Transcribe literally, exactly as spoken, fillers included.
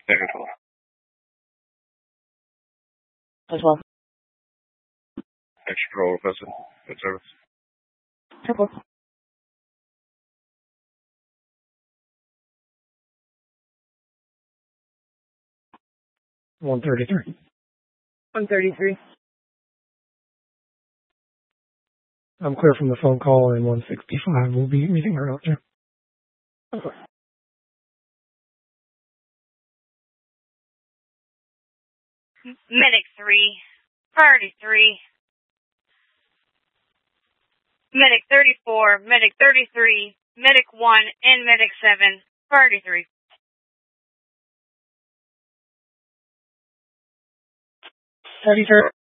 Second call. As well. Extra roll requested. Good service. Triple. one thirty-three. one thirty-three. I'm clear from the phone call, and one sixty-five will be meeting her out there. Okay. Medic three, priority three, Medic thirty-four, Medic thirty-three, Medic one, and Medic seven, priority three. Heavy turn.